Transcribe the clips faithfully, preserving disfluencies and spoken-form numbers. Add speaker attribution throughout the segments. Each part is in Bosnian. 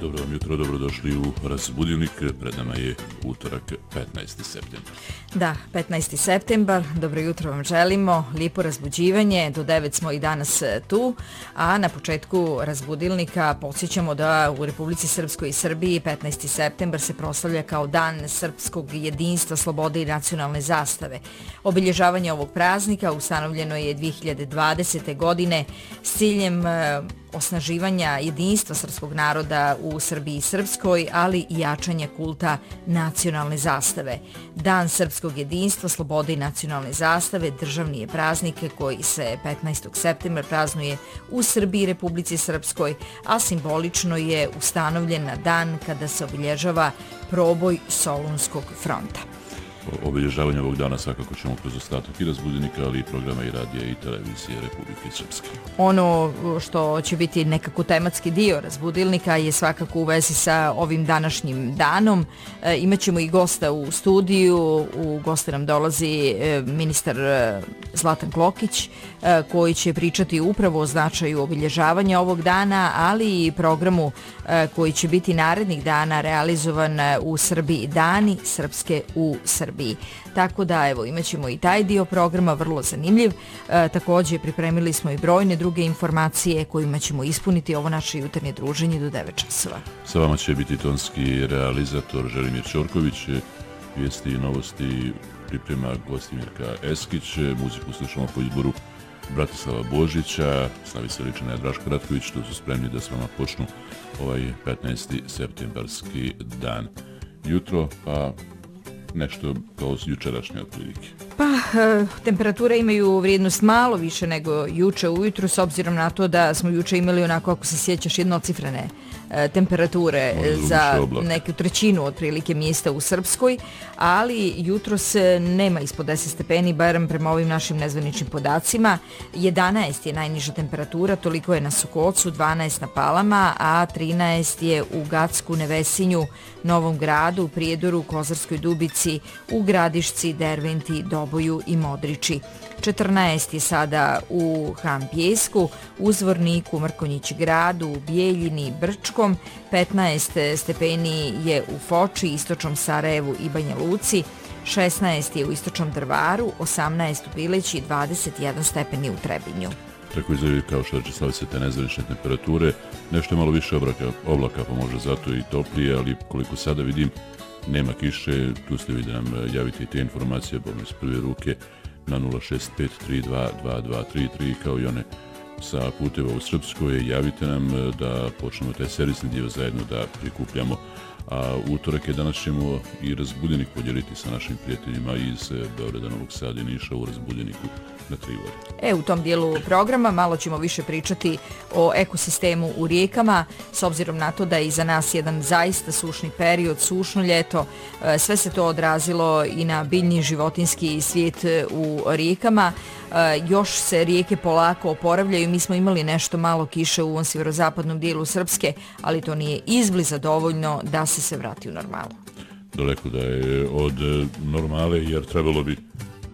Speaker 1: Dobro vam jutro, dobrodošli u Razbudilnik. Pred nama je utorak, petnaesti septembar.
Speaker 2: Da, petnaesti septembar, dobro jutro vam želimo, lijepo razbuđivanje, do devet smo i danas tu, a na početku Razbudilnika podsjećamo da u Republici Srpskoj i Srbiji petnaesti septembar se proslavlja kao Dan srpskog jedinstva, slobode i nacionalne zastave. Obilježavanje ovog praznika ustanovljeno je dvije hiljade dvadesete. godine s ciljem osnaživanja jedinstva srpskog naroda u Srbiji i Srpskoj, ali i jačanja kulta nacionalne zastave. Dan srpskog jedinstva, slobode i nacionalne zastave državni je praznik koji se petnaestog septembra praznuje u Srbiji i Republici Srpskoj, a simbolično je ustanovljen na dan kada se obilježava proboj Solunskog fronta.
Speaker 1: Obilježavanje ovog dana svakako ćemo kroz ostatak i Razbudilnika, ali i programa i radija i televizije Republike Srpske.
Speaker 2: Ono što će biti nekako tematski dio Razbudilnika je svakako u vezi sa ovim današnjim danom. E, imaćemo i gosta u studiju, u goste nam dolazi e, ministar e, Zlatan Klokić, e, koji će pričati upravo o značaju obilježavanja ovog dana, ali i programu e, koji će biti narednih dana realizovan u Srbiji, Dani Srpske u Srbiji. Tako da, evo, imaćemo i taj dio programa, vrlo zanimljiv. E, također pripremili smo i brojne druge informacije kojima ćemo ispuniti ovo naše jutarnje druženje do devet časova.
Speaker 1: Sa vama će biti tonski realizator Želimir Ćorković, vijesti i novosti priprema Gostimirka Eskić, muziku slušamo po izboru Bratislava Božića, slavi se ličana Draško Ratković, što su spremni da s vama počnu ovaj petnaesti septembarski dan. Jutro, pa nešto kao jučerašnje otprilike.
Speaker 2: Pa, e, temperature imaju vrijednost malo više nego juče ujutru, s obzirom na to da smo juče imali onako, ako se sjećaš, jednocifrene e, temperature za neku trećinu otprilike mjesta u Srpskoj, ali jutro se nema ispod deset stepeni, barem prema ovim našim nezvaničnim podacima. jedanaest je najniža temperatura, toliko je na Sokocu, dvanaest na Palama, a trinaest je u Gacku, Nevesinju, Novom Gradu, Prijedoru, Kozarskoj Dubici, u Gradišci, Derventi, Doboju i Modriči. četrnaest je sada u Hram Pjesku, u Zvorniku, Mrkonjić Gradu, Bijeljini, Brčkom, petnaest stepeni je u Foči, Istočnom Sarajevu i Banja Luci, šesnaest je u Istočnom Drvaru, osamnaest u Bileći, dvadeset jedan stepeni u Trebinju.
Speaker 1: Tako izgleda kao što će slaviti se te nezvanične temperature, nešto je malo više oblaka, oblaka pa može zato i toplije, ali koliko sada vidim, nema kiše, tu ste vi da nam javite i te informacije, bome iz prve ruke, na nula šest pet tri dva dva dva tri tri, kao i one sa puteva u Srpskoj. Javite nam da počnemo taj servisni dio zajedno da prikupljamo. A utorak je danas ćemo i Razbudilnik podijeliti sa našim prijateljima iz Beograda, Novog Sada i Niša u Razbudiljniku na Trivori.
Speaker 2: E, u tom dijelu programa malo ćemo više pričati o ekosistemu u rijekama, s obzirom na to da je iza nas jedan zaista sušni period, sušno ljeto. Sve se to odrazilo i na biljni životinski svijet u rijekama. Još se rijeke polako oporavljaju. Mi smo imali nešto malo kiše u ovom sjeverozapadnom dijelu Srpske, ali to nije izbliza dovoljno da se se vrati u normalu.
Speaker 1: Daleko da je od normale, jer trebalo bi,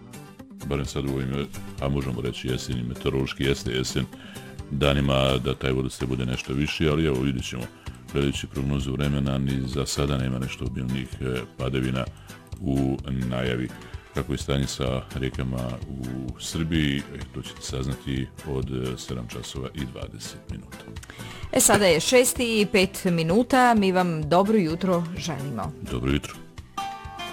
Speaker 1: barem sad u ovim, a možemo reći jeseni, meteorološki jeste jesen, danima da taj vodostaj bude nešto viši, ali evo vidit ćemo, gledajući prognozu vremena, ni za sada nema nešto obilnih padavina u najavi. Kako je stanje sa rijekama u Srbiji, to ćete saznati od sedam časova i dvadeset minuta.
Speaker 2: E, sada je šest i pet minuta, mi vam dobro jutro želimo.
Speaker 1: Dobro jutro.